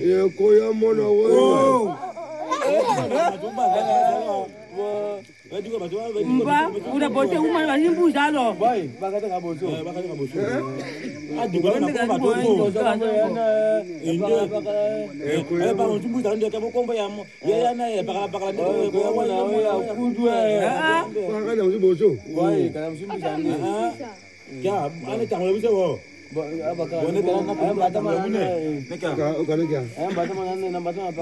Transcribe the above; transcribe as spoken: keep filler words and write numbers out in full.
Ya koya mona wewe. Mba, udah bote umar basi mbuza lo. Boy, bakate ka boso. Bakate ka boso. Adi ko na ko ba to ko. Inde. Eh ba on mbuza ndio kabo komba ya ya ya na bakala bakala ndio ko Wana ya kudu eh. Bakala mbuzo. Boy, kana mbuza ndio. Ya, ane tango biso wo. Bakala. Bona tala na bata mana. Neka. Kana kya? Ayam bata mana na bata